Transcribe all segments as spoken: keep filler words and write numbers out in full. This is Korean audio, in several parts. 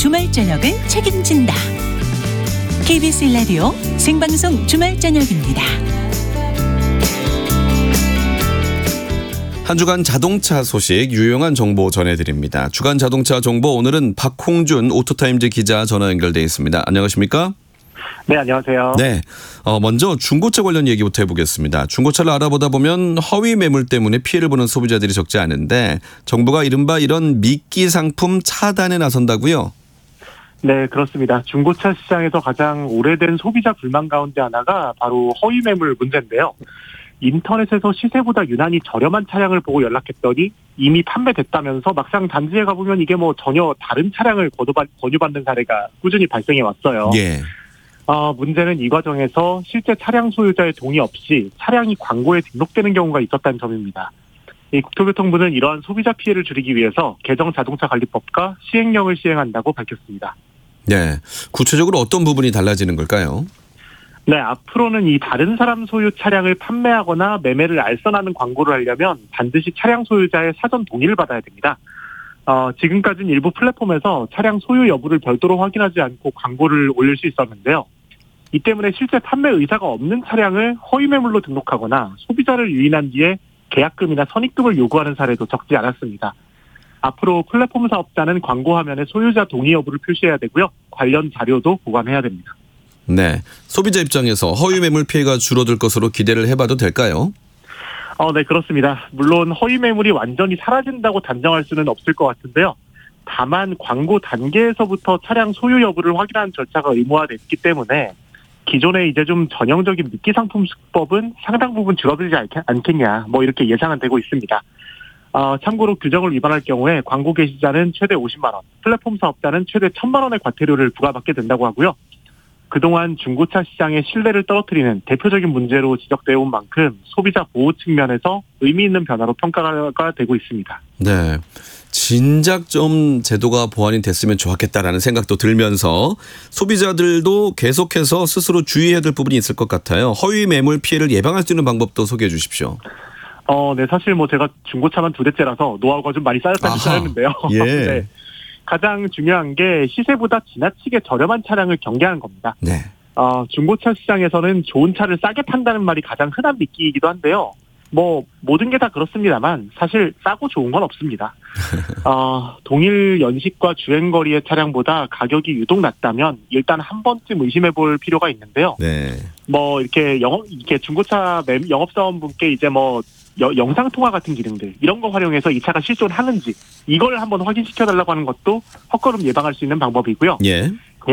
주말 저녁을 책임진다. 케이비에스 일 라디오 생방송 주말 저녁입니다. 한 주간 자동차 소식 유용한 정보 전해드립니다. 주간 자동차 정보 오늘은 박홍준 오토타임즈 기자 전화 연결돼 있습니다. 안녕하십니까? 네, 안녕하세요. 네, 어, 먼저 중고차 관련 얘기부터 해보겠습니다. 중고차를 알아보다 보면 허위 매물 때문에 피해를 보는 소비자들이 적지 않은데 정부가 이른바 이런 미끼 상품 차단에 나선다고요? 네, 그렇습니다. 중고차 시장에서 가장 오래된 소비자 불만 가운데 하나가 바로 허위 매물 문제인데요. 인터넷에서 시세보다 유난히 저렴한 차량을 보고 연락했더니 이미 판매됐다면서 막상 단지에 가보면 이게 뭐 전혀 다른 차량을 권유받는 사례가 꾸준히 발생해 왔어요. 예. 어, 문제는 이 과정에서 실제 차량 소유자의 동의 없이 차량이 광고에 등록되는 경우가 있었다는 점입니다. 이 국토교통부는 이러한 소비자 피해를 줄이기 위해서 개정 자동차 관리법과 시행령을 시행한다고 밝혔습니다. 네, 구체적으로 어떤 부분이 달라지는 걸까요? 네, 앞으로는 이 다른 사람 소유 차량을 판매하거나 매매를 알선하는 광고를 하려면 반드시 차량 소유자의 사전 동의를 받아야 됩니다. 어, 지금까지는 일부 플랫폼에서 차량 소유 여부를 별도로 확인하지 않고 광고를 올릴 수 있었는데요. 이 때문에 실제 판매 의사가 없는 차량을 허위 매물로 등록하거나 소비자를 유인한 뒤에 계약금이나 선입금을 요구하는 사례도 적지 않았습니다. 앞으로 플랫폼 사업자는 광고 화면에 소유자 동의 여부를 표시해야 되고요. 관련 자료도 보관해야 됩니다. 네, 소비자 입장에서 허위 매물 피해가 줄어들 것으로 기대를 해봐도 될까요? 어, 네, 그렇습니다. 물론 허위 매물이 완전히 사라진다고 단정할 수는 없을 것 같은데요. 다만 광고 단계에서부터 차량 소유 여부를 확인하는 절차가 의무화됐기 때문에 기존에 이제 좀 전형적인 미끼 상품 수법은 상당 부분 줄어들지 않겠냐, 뭐 이렇게 예상은 되고 있습니다. 어, 참고로 규정을 위반할 경우에 광고 게시자는 최대 오십만 원, 플랫폼 사업자는 최대 천만 원의 과태료를 부과받게 된다고 하고요. 그동안 중고차 시장의 신뢰를 떨어뜨리는 대표적인 문제로 지적되어 온 만큼 소비자 보호 측면에서 의미 있는 변화로 평가가 되고 있습니다. 네, 진작 좀 제도가 보완이 됐으면 좋았겠다라는 생각도 들면서 소비자들도 계속해서 스스로 주의해야 될 부분이 있을 것 같아요. 허위 매물 피해를 예방할 수 있는 방법도 소개해 주십시오. 어, 네, 사실 뭐 제가 중고차만 두 대째라서 노하우가 좀 많이 쌓였다는 쌓였는데요. 예. 네. 가장 중요한 게 시세보다 지나치게 저렴한 차량을 경계하는 겁니다. 네. 어, 중고차 시장에서는 좋은 차를 싸게 판다는 말이 가장 흔한 미끼이기도 한데요. 뭐 모든 게 다 그렇습니다만 사실 싸고 좋은 건 없습니다. 어, 동일 연식과 주행거리의 차량보다 가격이 유독 낮다면 일단 한 번쯤 의심해 볼 필요가 있는데요. 네. 뭐 이렇게 영업 이렇게 중고차 영업사원분께 이제 뭐 여, 영상통화 같은 기능들 이런 거 활용해서 이 차가 실존 하는지 이걸 한번 확인시켜달라고 하는 것도 헛걸음 예방할 수 있는 방법이고요. 예.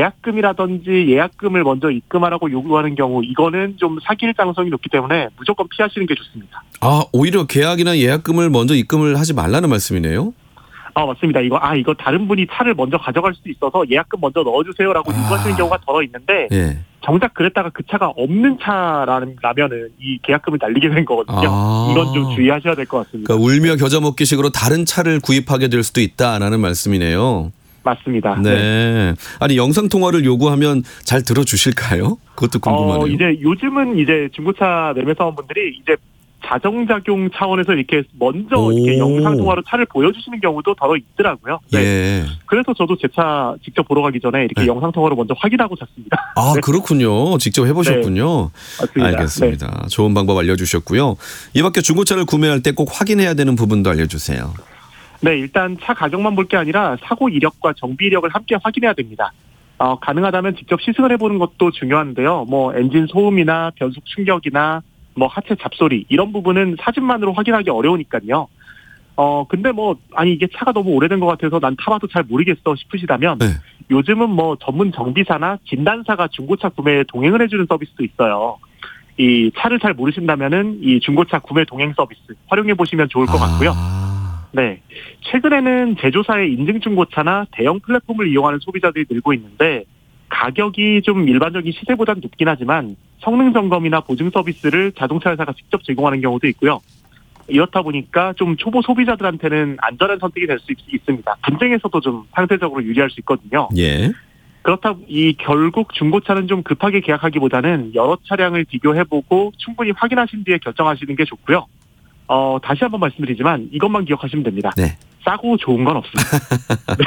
계약금이라든지 예약금을 먼저 입금하라고 요구하는 경우 이거는 좀 사기일 가능성이 높기 때문에 무조건 피하시는 게 좋습니다. 아, 오히려 계약이나 예약금을 먼저 입금을 하지 말라는 말씀이네요? 아, 맞습니다. 이거 아 이거 다른 분이 차를 먼저 가져갈 수도 있어서 예약금 먼저 넣어주세요라고 아. 요구하시는 경우가 더러 있는데 예. 정작 그랬다가 그 차가 없는 차라면은 이 계약금을 날리게 된 거거든요. 아. 이건 좀 주의하셔야 될 것 같습니다. 그러니까 울며 겨자 먹기식으로 다른 차를 구입하게 될 수도 있다라는 말씀이네요. 맞습니다. 네. 네. 아니 영상 통화를 요구하면 잘 들어주실까요? 그것도 궁금하네요. 어, 이제 요즘은 이제 중고차 매매 사원분들이 이제 자정작용 차원에서 이렇게 먼저 오. 이렇게 영상 통화로 차를 보여주시는 경우도 더러 있더라고요. 네. 예. 그래서 저도 제 차 직접 보러 가기 전에 이렇게 네. 영상 통화로 먼저 확인하고 잤습니다. 아, 네. 그렇군요. 직접 해보셨군요. 네. 맞습니다. 알겠습니다. 네. 좋은 방법 알려주셨고요. 이 밖에 중고차를 구매할 때 꼭 확인해야 되는 부분도 알려주세요. 네, 일단 차 가격만 볼 게 아니라 사고 이력과 정비 이력을 함께 확인해야 됩니다. 어, 가능하다면 직접 시승을 해보는 것도 중요한데요. 뭐 엔진 소음이나 변속 충격이나 뭐 하체 잡소리 이런 부분은 사진만으로 확인하기 어려우니까요. 어 근데 뭐 아니 이게 차가 너무 오래된 것 같아서 난 타봐도 잘 모르겠어 싶으시다면 네. 요즘은 뭐 전문 정비사나 진단사가 중고차 구매에 동행을 해주는 서비스도 있어요. 이 차를 잘 모르신다면은 이 중고차 구매 동행 서비스 활용해 보시면 좋을 것 같고요. 아. 네, 최근에는 제조사의 인증 중고차나 대형 플랫폼을 이용하는 소비자들이 늘고 있는데 가격이 좀 일반적인 시세보다는 높긴 하지만 성능 점검이나 보증 서비스를 자동차 회사가 직접 제공하는 경우도 있고요. 이렇다 보니까 좀 초보 소비자들한테는 안전한 선택이 될 수 있습니다. 분쟁에서도 좀 상대적으로 유리할 수 있거든요. 예. 그렇다 이 결국 중고차는 좀 급하게 계약하기보다는 여러 차량을 비교해보고 충분히 확인하신 뒤에 결정하시는 게 좋고요. 어, 다시 한번 말씀드리지만 이것만 기억하시면 됩니다. 네. 싸고 좋은 건 없습니다. 네.